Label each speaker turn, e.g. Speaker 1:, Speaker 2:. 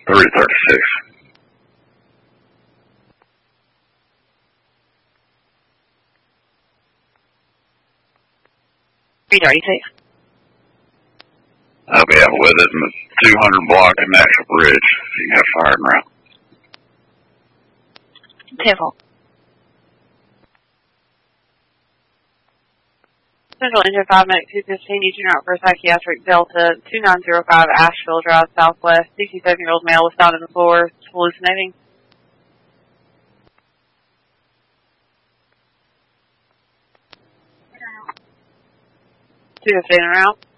Speaker 1: 3036. I'll be out with it in the 200 block in National Bridge. You can have fire and route.
Speaker 2: Careful. Central Engine 5 Medic 215, using route for psychiatric Delta 2905 Asheville Drive Southwest. 67-year-old male was found on the floor, hallucinating. 215 en route.